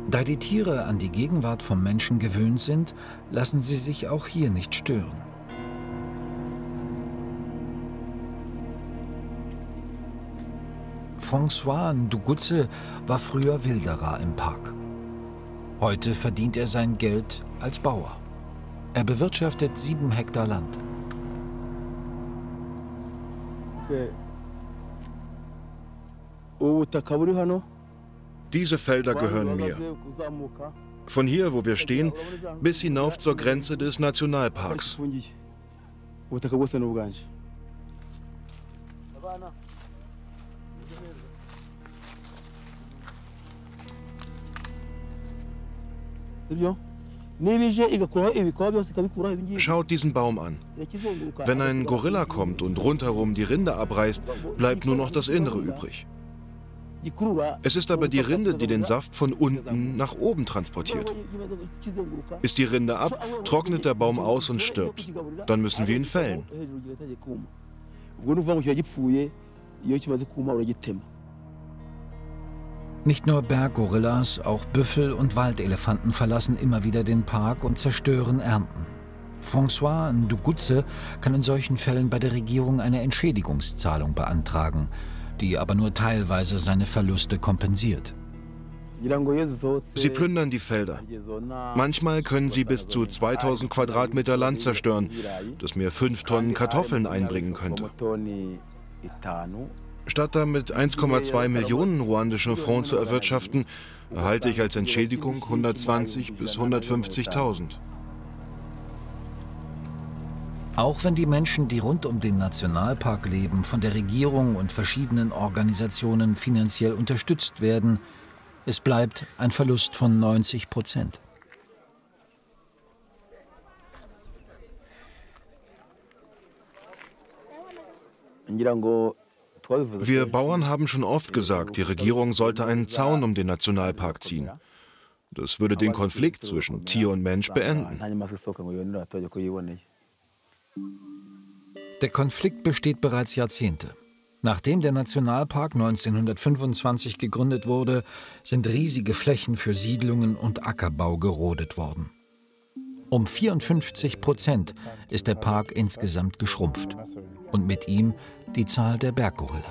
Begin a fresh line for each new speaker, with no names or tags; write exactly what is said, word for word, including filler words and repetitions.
Da die Tiere an die Gegenwart vom Menschen gewöhnt sind, lassen sie sich auch hier nicht stören. François Ndugutse war früher Wilderer im Park. Heute verdient er sein Geld als Bauer. Er bewirtschaftet sieben Hektar Land.
Diese Felder gehören mir. Von hier, wo wir stehen, bis hinauf zur Grenze des Nationalparks. Schaut diesen Baum an. Wenn ein Gorilla kommt und rundherum die Rinde abreißt, bleibt nur noch das Innere übrig. Es ist aber die Rinde, die den Saft von unten nach oben transportiert. Ist die Rinde ab, trocknet der Baum aus und stirbt. Dann müssen wir ihn fällen.
Nicht nur Berggorillas, auch Büffel und Waldelefanten verlassen immer wieder den Park und zerstören Ernten. François Ndugutse kann in solchen Fällen bei der Regierung eine Entschädigungszahlung beantragen, die aber nur teilweise seine Verluste kompensiert.
Sie plündern die Felder. Manchmal können sie bis zu zweitausend Quadratmeter Land zerstören, das mir fünf Tonnen Kartoffeln einbringen könnte. Statt damit eins Komma zwei Millionen ruandische Francs zu erwirtschaften, erhalte ich als Entschädigung hundertzwanzig bis hundertfünfzigtausend.
Auch wenn die Menschen, die rund um den Nationalpark leben, von der Regierung und verschiedenen Organisationen finanziell unterstützt werden, es bleibt ein Verlust von neunzig Prozent.
Wir Bauern haben schon oft gesagt, die Regierung sollte einen Zaun um den Nationalpark ziehen. Das würde den Konflikt zwischen Tier und Mensch beenden.
Der Konflikt besteht bereits Jahrzehnte. Nachdem der Nationalpark neunzehnhundertfünfundzwanzig gegründet wurde, sind riesige Flächen für Siedlungen und Ackerbau gerodet worden. Um vierundfünfzig Prozent ist der Park insgesamt geschrumpft und mit ihm die Zahl der Berggorillas.